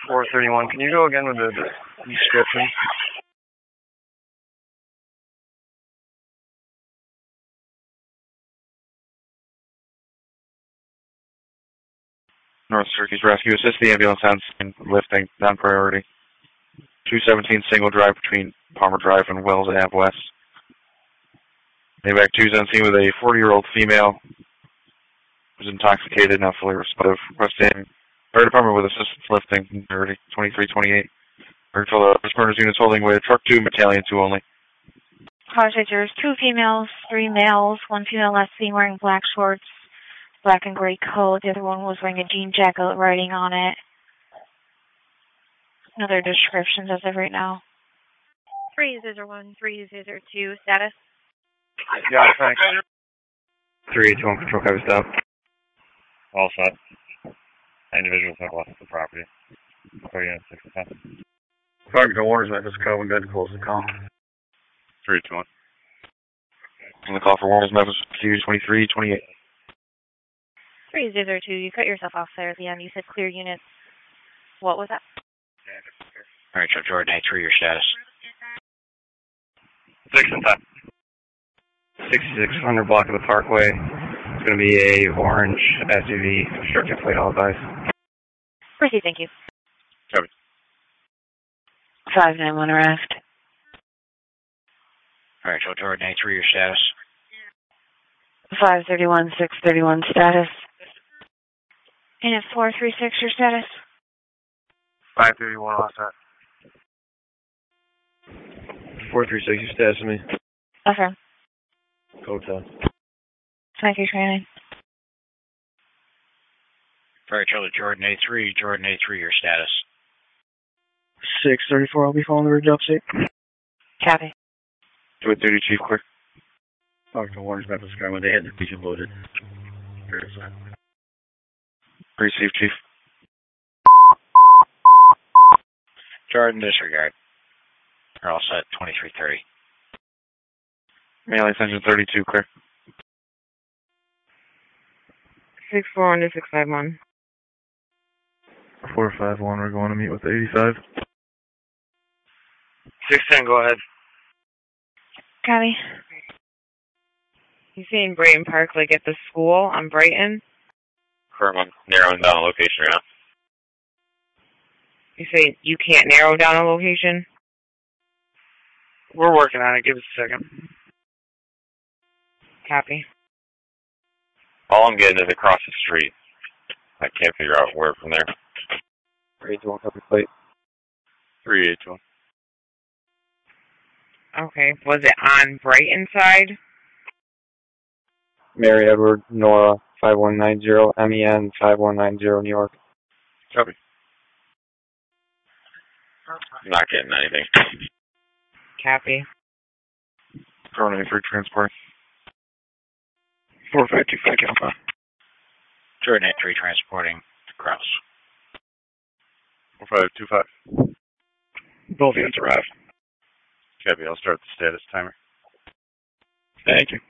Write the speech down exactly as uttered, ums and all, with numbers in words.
four thirty-one. Can you go again with the, the description? North Syracuse Rescue. Assist the ambulance on scene. Lifting. Non-priority. two seventeen single drive between Palmer Drive and Wells Ave West. Maybach two's on scene with a forty-year-old female who's intoxicated, not fully responsive. Requesting fire department with assistance lifting. twenty-three twenty-eight. Virtual responders units holding with truck two, battalion two only. Project, there's two females, three males, one female last seen wearing black shorts, black and gray coat. The other one was wearing a jean jacket with writing on it. No other descriptions as of right now. three zero one, three zero two, status. Yeah, thanks. three eight two one, control copy, stop. All set. Individuals have left the property. Clear unit six to ten. Target to Warner's Memphis, Cohen, good to close the call. three two one. On the call for Warner's Memphis, Q twenty-three twenty-eight. three zero two, you cut yourself off there at the end. You said clear units. What was that? All right, so Jordan eight three, your status. six and ten. sixty-six hundred block of the Parkway. It's going to be a orange S U V, structure plate all advice. Proceed, thank you. Copy. five nine one arrest. All right, so Jordan eight three, your status. five thirty-one, six thirty-one status. And at four three six, your status? five thirty-one, all set. four three six, your status to me. Affirm. Code ten. Thank you, training. All right, so Jordan eight three, Jordan eight three, your status. six thirty-four, I'll be following the ridge upstate. Copy. Do it, duty chief, quick. Target to Warner's Memphis, guy when they had the region loaded. Receive, chief. Jordan, disregard. You're all set, twenty-three thirty. Melee engine thirty-two, clear. six four one to six five one. four five one, we're going to meet with eighty-five. six ten, go ahead. Copy. You saying Brighton Park, like at the school on Brighton? Firm, I'm narrowing down a location right now. You say you can't narrow down a location? We're working on it. Give us a second. Copy. All I'm getting is across the street. I can't figure out where from there. three eight two one, copy plate. three eight two one. Okay. Was it on Brighton side? Mary Edward, Nora, five one nine zero, M E N, five one nine zero, New York. Copy. I'm not getting anything. Copy. Jordan eight three, transport. four five two five, Alpha. Jordan eight three, transporting to Kraus. four five two five. Both units arrived. Copy, I'll start the status timer. Thank you.